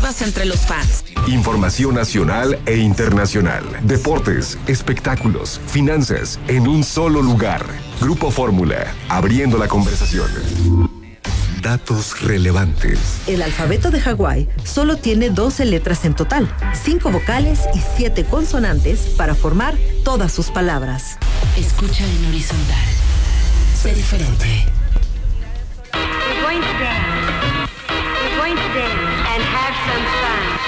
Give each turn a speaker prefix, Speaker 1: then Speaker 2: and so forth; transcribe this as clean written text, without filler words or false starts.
Speaker 1: deportivas entre los fans.
Speaker 2: Información nacional e internacional. Deportes, espectáculos, finanzas, en un solo lugar. Grupo Fórmula, abriendo la conversación. Datos relevantes.
Speaker 3: El alfabeto de Hawái solo tiene 12 letras en total, 5 vocales y 7 consonantes para formar todas sus palabras.
Speaker 1: Escucha en horizontal. Sé diferente.